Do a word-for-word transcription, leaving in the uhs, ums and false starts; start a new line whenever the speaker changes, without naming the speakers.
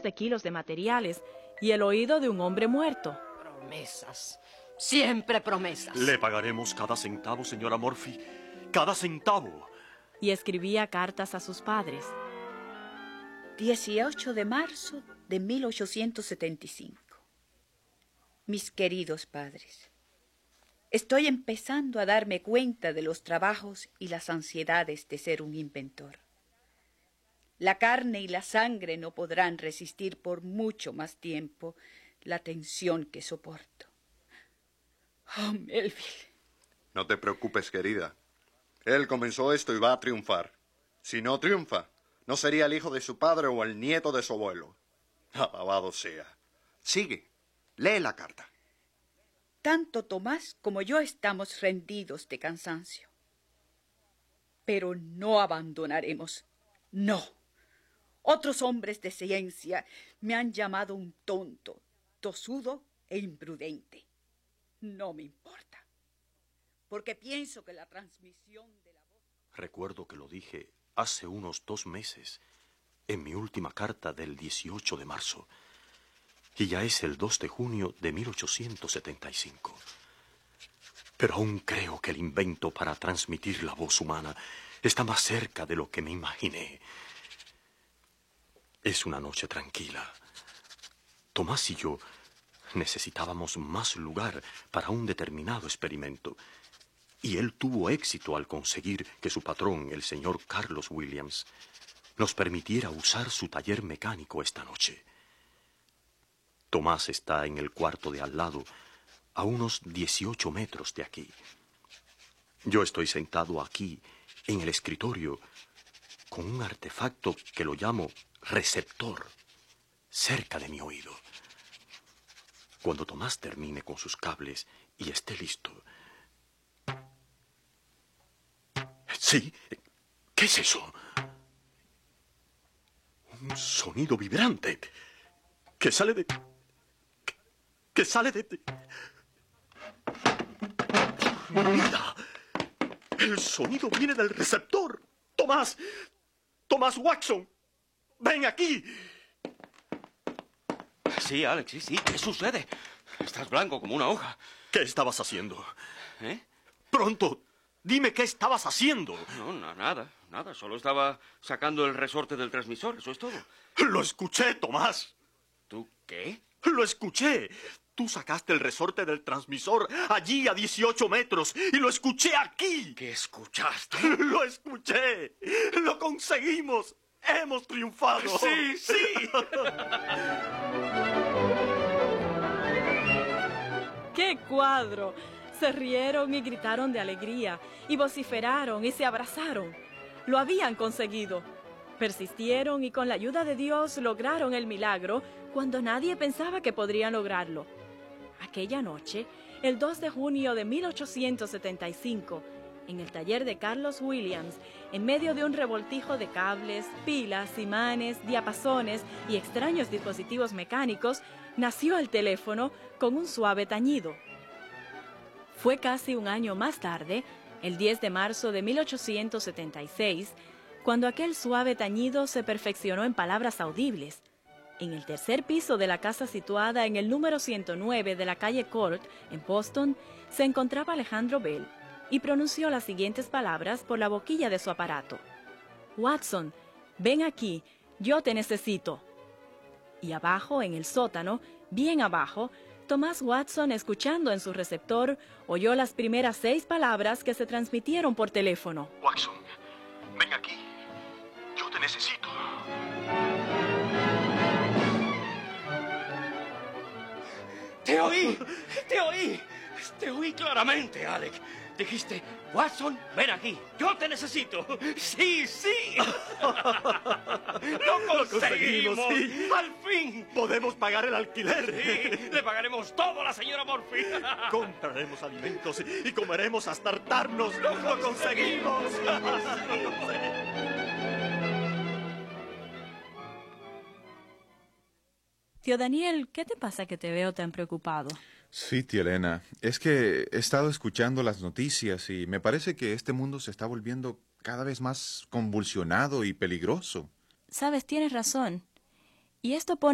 de kilos de materiales y el oído de un hombre muerto.
Promesas. Siempre promesas.
Le pagaremos cada centavo, señora Murphy. Cada centavo.
Y escribía cartas a sus padres.
dieciocho de marzo de mil ochocientos setenta y cinco. Mis queridos padres, estoy empezando a darme cuenta de los trabajos y las ansiedades de ser un inventor. La carne y la sangre no podrán resistir por mucho más tiempo la tensión que soporto. Oh, Melville.
No te preocupes, querida. Él comenzó esto y va a triunfar. Si no triunfa, no sería el hijo de su padre o el nieto de su abuelo. Alabado sea. Sigue. Lee la carta.
Tanto Tomás como yo estamos rendidos de cansancio. Pero no abandonaremos. No. Otros hombres de ciencia me han llamado un tonto, tosudo e imprudente. No me importa, porque pienso que la transmisión de la voz...
Recuerdo que lo dije hace unos dos meses, en mi última carta del dieciocho de marzo, y ya es el dos de junio de mil ochocientos setenta y cinco. Pero aún creo que el invento para transmitir la voz humana está más cerca de lo que me imaginé. Es una noche tranquila. Tomás y yo necesitábamos más lugar para un determinado experimento, y él tuvo éxito al conseguir que su patrón, el señor Carlos Williams, nos permitiera usar su taller mecánico esta noche. Tomás está en el cuarto de al lado, a unos dieciocho metros de aquí. Yo estoy sentado aquí, en el escritorio, con un artefacto que lo llamo receptor, cerca de mi oído. Cuando Tomás termine con sus cables y esté listo... Sí, ¿qué es eso? Un sonido vibrante que sale de... que, que sale de... de... ¡Mira! El sonido viene del receptor. Tomás, Tomás Watson, ven aquí.
Sí, Alex, sí, sí. ¿Qué sucede? Estás blanco como una hoja.
¿Qué estabas haciendo?
¿Eh?
Pronto, dime qué estabas haciendo.
No, no, nada, nada. Solo estaba sacando el resorte del transmisor, eso es todo.
Lo escuché, Tomás.
¿Tú qué?
Lo escuché. Tú sacaste el resorte del transmisor allí a dieciocho metros y lo escuché aquí.
¿Qué escuchaste?
Lo escuché. Lo conseguimos. Hemos triunfado.
Sí, sí.
¡Qué cuadro! Se rieron y gritaron de alegría, y vociferaron y se abrazaron. Lo habían conseguido. Persistieron y con la ayuda de Dios lograron el milagro cuando nadie pensaba que podrían lograrlo. Aquella noche, el dos de junio de mil ochocientos setenta y cinco, en el taller de Carlos Williams, en medio de un revoltijo de cables, pilas, imanes, diapasones y extraños dispositivos mecánicos, nació el teléfono con un suave tañido. Fue casi un año más tarde, el diez de marzo de mil ochocientos setenta y seis, cuando aquel suave tañido se perfeccionó en palabras audibles. En el tercer piso de la casa situada en el número ciento nueve de la calle Court, en Boston, se encontraba Alejandro Bell, y pronunció las siguientes palabras por la boquilla de su aparato. Watson, ven aquí, yo te necesito. Y abajo, en el sótano, bien abajo, Tomás Watson, escuchando en su receptor, oyó las primeras seis palabras que se transmitieron por teléfono.
Watson, ven aquí, yo te necesito.
¡Te oí! ¡Te oí! ¡Te oí claramente, Alec! Dijiste, Watson, ven aquí, yo te necesito. ¡Sí, sí! ¡Lo conseguimos!
conseguimos, sí.
¡Al fin!
Podemos pagar el alquiler.
Sí, le pagaremos todo a la señora Murphy.
Compraremos alimentos y comeremos hasta hartarnos. ¡Lo, lo conseguimos!
Tío Daniel, ¿qué te pasa que te veo tan preocupado?
Sí, tía Elena. Es que he estado escuchando las noticias y me parece que este mundo se está volviendo cada vez más convulsionado y peligroso.
Sabes, tienes razón. Y esto pone